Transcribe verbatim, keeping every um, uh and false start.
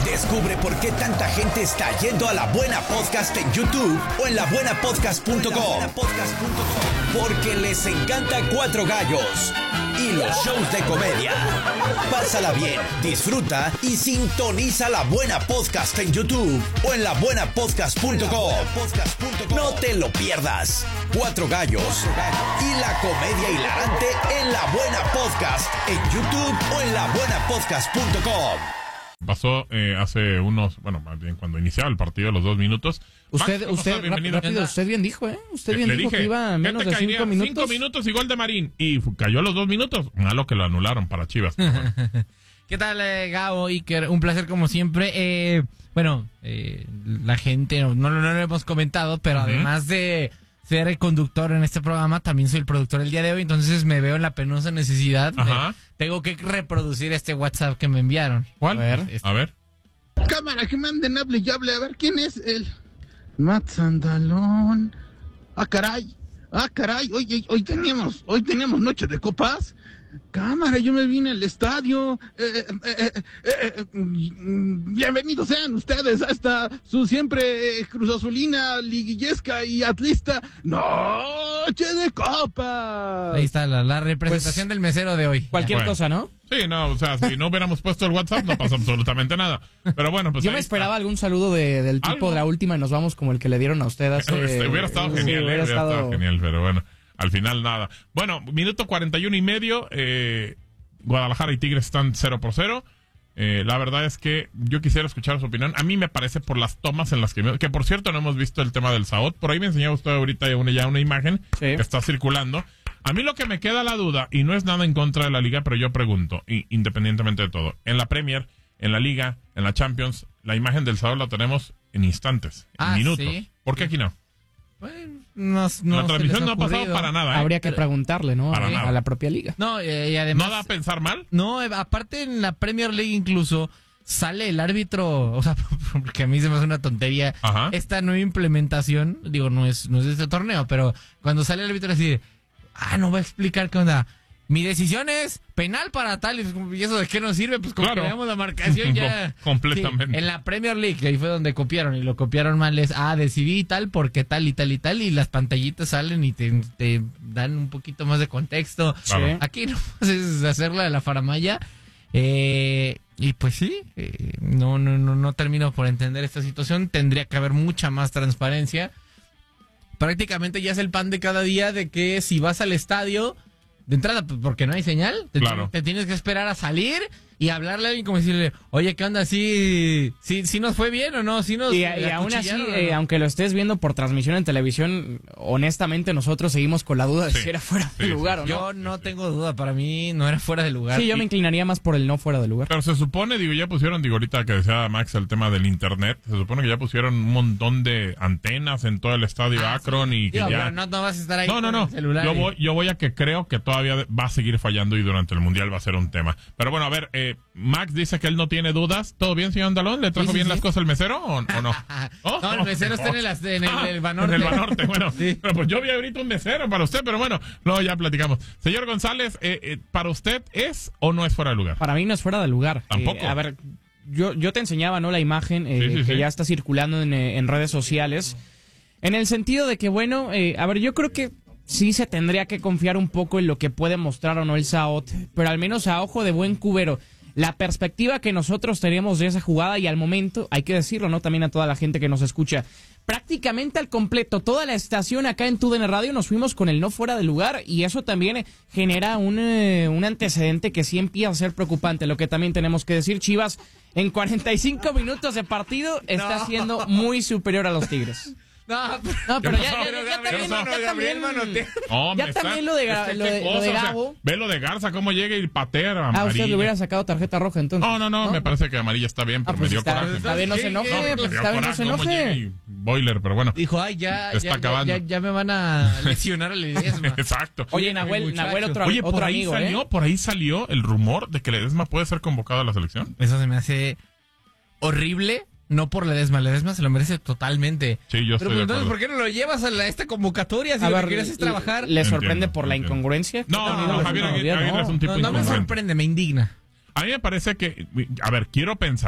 Descubre por qué tanta gente está yendo a La Buena Podcast en YouTube o en la buena podcast punto com. Porque les encanta Cuatro Gallos y los shows de comedia. Pásala bien, disfruta y sintoniza La Buena Podcast en YouTube o en la buena podcast punto com. No te lo pierdas. Cuatro Gallos y la comedia hilarante en La Buena Podcast en YouTube o en la buena podcast punto com. Pasó eh, hace unos, bueno, más bien cuando iniciaba el partido, los dos minutos. Usted, Max, usted, rápido, rápido, usted bien dijo, ¿eh? Usted bien Le dijo dije, que iba a menos de cinco minutos. Cinco minutos y gol de Marín. Y cayó a los dos minutos. Malo que lo anularon para Chivas. Bueno. ¿Qué tal, eh, Gabo, Iker? Un placer como siempre. Eh, bueno, eh, la gente, no, no, no lo hemos comentado, pero uh-huh. además de ser el conductor en este programa, también soy el productor el día de hoy, entonces me veo en la penosa necesidad de, tengo que reproducir este WhatsApp que me enviaron. ¿Cuál? A ver. Este. A ver. Cámara, que manden, hable y hable, a ver, ¿quién es el Matt Sandalón? Ah, caray, ah, caray, hoy, hoy, hoy teníamos, hoy teníamos noche de copas. Cámara, yo me vine al estadio. Eh, eh, eh, eh, bienvenidos sean ustedes a esta su siempre eh, Cruz Azulina, liguillesca y atlista noche de copas. Ahí está la, la representación pues, del mesero de hoy. Cualquier bueno. cosa, ¿no? Sí, no, o sea, si no hubiéramos puesto el WhatsApp no pasa absolutamente nada. Pero bueno, pues yo me esperaba está. algún saludo de, del tipo ¿Algo? de la última y nos vamos como el que le dieron a usted hace... Este, hubiera estado genial, sí, hubiera, eh, estado... hubiera estado genial, pero bueno. Al final nada. Bueno, minuto cuarenta y uno y medio. Eh, Guadalajara y Tigres están cero por cero. Eh, la verdad es que yo quisiera escuchar su opinión. A mí me parece por las tomas en las que... Que por cierto no hemos visto el tema del Saot. Por ahí me enseñaba usted ahorita ya una, ya una imagen sí. que está circulando. A mí lo que me queda la duda, y no es nada en contra de la Liga, pero yo pregunto, y, independientemente de todo. En la Premier, en la Liga, en la Champions, la imagen del Saot la tenemos en instantes, en ah, minutos. ¿sí? ¿Por qué aquí no? Bueno, no, no la transmisión no ha pasado para nada, ¿eh? Habría que preguntarle, ¿no? Para a, nada. a la propia liga. No, eh, y además... ¿No da a pensar mal? No, aparte en la Premier League incluso sale el árbitro, o sea, porque a mí se me hace una tontería. Ajá. Esta nueva implementación, digo, no es, no es de este torneo, pero cuando sale el árbitro así, ah, no va a explicar qué onda. Mi decisión es penal para tal, y eso de qué nos sirve, pues como claro. que veamos la marcación ya. Completamente. Sí, en la Premier League, que ahí fue donde copiaron, y lo copiaron mal, es, ah, decidí tal, porque tal y tal y tal, y las pantallitas salen y te, te dan un poquito más de contexto. Claro. Aquí no es hacerla de la faramaya, eh, y pues sí, eh, no, no, no, no termino por entender esta situación, tendría que haber mucha más transparencia. Prácticamente ya es el pan de cada día de que si vas al estadio... De entrada, porque no hay señal, te, claro. te tienes que esperar a salir y hablarle a alguien como decirle, oye, ¿qué onda? ¿Sí, sí, sí nos fue bien o no? ¿Sí nos y, y aún así, no? eh, aunque lo estés viendo por transmisión en televisión, honestamente nosotros seguimos con la duda de sí. si era fuera sí, de lugar sí, o no. Yo no tengo duda, para mí no era fuera de lugar. Sí, yo y... me inclinaría más por el no fuera de lugar. Pero se supone, digo, ya pusieron, digo, ahorita que decía Max el tema del internet, se supone que ya pusieron un montón de antenas en todo el estadio ah, Akron sí. y que digo, ya... No, no vas a estar ahí no, no, no. con el celular. Yo y... voy, yo voy a que creo que todavía va a seguir fallando y durante el Mundial va a ser un tema. Pero bueno, a ver, eh, Max dice que él no tiene dudas. ¿Todo bien, señor Andalón? ¿Le trajo sí, sí, bien sí. las cosas el mesero o, o no? Oh, no, el mesero está en el, en el, ah, el Banorte. En el Banorte, bueno. sí. Pero pues yo vi ahorita un mesero para usted, pero bueno, luego ya platicamos. Señor González, eh, eh, ¿para usted es o no es fuera de lugar? Para mí no es fuera de lugar. Tampoco. Eh, a ver, yo, yo te enseñaba, ¿no? La imagen eh, sí, sí, que sí. ya está circulando en, en redes sociales. En el sentido de que, bueno, eh, a ver, yo creo que sí se tendría que confiar un poco en lo que puede mostrar o no el Saot, pero al menos a ojo de buen cubero. La perspectiva que nosotros tenemos de esa jugada y al momento, hay que decirlo, ¿no? También a toda la gente que nos escucha, prácticamente al completo, toda la estación acá en T U D N Radio nos fuimos con el no fuera de lugar y eso también genera un, eh, un antecedente que sí empieza a ser preocupante. Lo que también tenemos que decir, Chivas, en cuarenta y cinco minutos de partido está no. siendo muy superior a los Tigres. No, no, pero ya, ya, ya, ya también, no, ya también, no, ya también lo de, es que lo de, cosa, lo de O Gabo. sea, ve lo de Garza, cómo llega y patea a Ah, usted le hubiera sacado tarjeta roja entonces. No, no, no, ¿no? Me parece que amarilla está bien, pero ah, pues me dio está, coraje. Está bien, no se enoje, no, pues está bien, no se enoje. Boiler, pero bueno. Dijo, ay, ya, está ya, acabando. Ya, ya, ya me van a lesionar el Ledesma. Exacto. Oye, Nahuel, Nahuel otro, Oye, otro por ahí amigo, salió, ¿eh? por ahí salió el rumor de que Ledesma puede ser convocado a la selección. Eso se me hace horrible. No por Ledesma, Ledesma se lo merece totalmente. Sí, yo Pero estoy de entonces, acuerdo. ¿por qué no lo llevas a la, esta convocatoria si a lo ver, que quieres es trabajar? ¿Le sorprende entiendo, por la entiendo. incongruencia? No, no, no, no, Javier Aguirre, no, Aguirre es un tipo no, no me incongruente. sorprende, me indigna. A mí me parece que, a ver, quiero pensar.